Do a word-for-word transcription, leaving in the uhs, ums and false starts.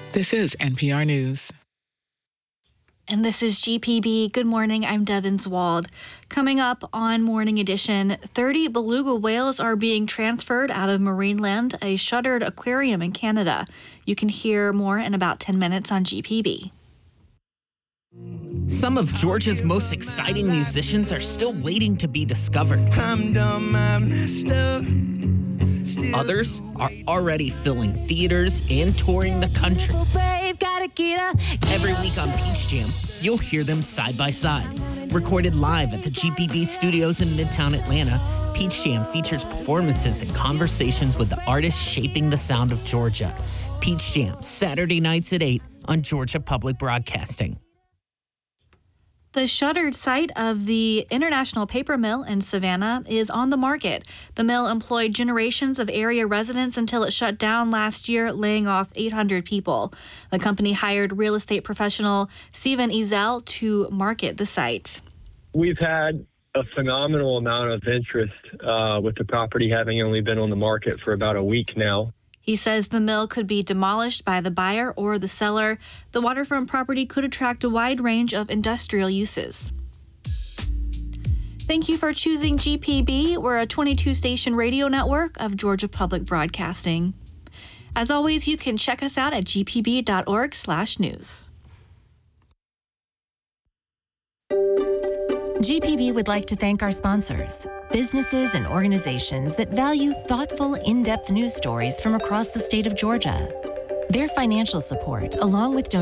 This is N P R News. And this is G P B. Good morning, I'm Devin Zwald. Coming up on Morning Edition, thirty beluga whales are being transferred out of Marineland, a shuttered aquarium in Canada. You can hear more in about ten minutes on G P B. Some of Georgia's most exciting musicians are still waiting to be discovered. I'm dumb, I'm messed up. Still Others are already filling theaters and touring the country. Every week on Peach Jam, you'll hear them side by side. Recorded live at the G P B studios in Midtown Atlanta, Peach Jam features performances and conversations with the artists shaping the sound of Georgia. Peach Jam, Saturday nights at eight on Georgia Public Broadcasting. The shuttered site of the International Paper Mill in Savannah is on the market. The mill employed generations of area residents until it shut down last year, laying off eight hundred people. The company hired real estate professional Steven Ezel to market the site. We've had a phenomenal amount of interest uh, with the property having only been on the market for about a week now. He says the mill could be demolished by the buyer or the seller. The waterfront property could attract a wide range of industrial uses. Thank you for choosing G P B. We're a twenty-two station radio network of Georgia Public Broadcasting. As always, you can check us out at g p b dot org slash news. G P B would like to thank our sponsors, businesses and organizations that value thoughtful, in-depth news stories from across the state of Georgia. Their financial support, along with donations,